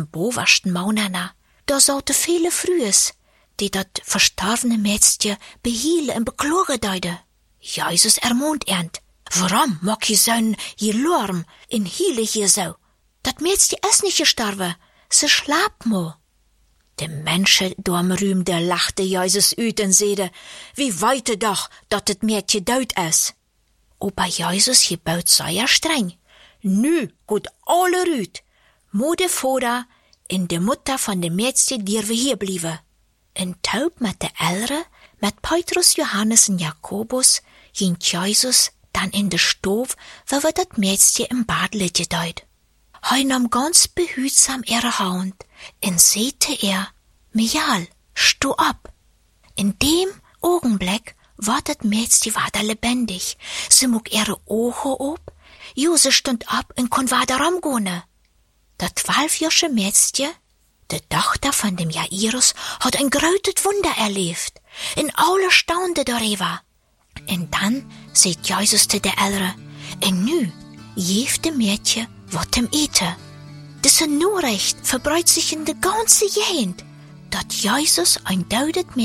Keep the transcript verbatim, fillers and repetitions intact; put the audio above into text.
bovensten Maunana. Da zaten viele Frühes, die dat verstorvene Mädchen behielen en bekloren deiden. Jezus ermoont ernt. Waarom maak je zo'n je lorm en hiele je zo? Dat Mädchen is niet gestorven, ze slaapt mo. De mensen dorm rühmde lachte Jezus uit en zeide, wie weet doch dat het Mädchen dood is? Opa Jezus gebaut zeer streng. Nu gaat alle uit. Mo de vader en de moeder van de Mädchen durven hier blijven. En taub met de Elre, met Petrus, Johannes en Jakobus, ging Jezus dan in de stoof, waar we dat Mädchen im Bad liggen deed. Hij nam ganz behutsam ihre Hand en zeete er, Michael, sto op. In dem Augenblick war dat Mädchen wieder lebendig. Sie mog ihre Augen op, jo, sie stund op en kon wieder rumgehen. Dat zwölfjährige Mädchen, de Tochter von dem Jairus, hat ein grötet Wunder erlebt. En alle staunde darüber. En dan seht Jesus te de Elre, en nu geeft de Mädchen wat hem eten. Diese Nachricht verbreitet sich in de ganze Gegend, dat Jesus ein doodet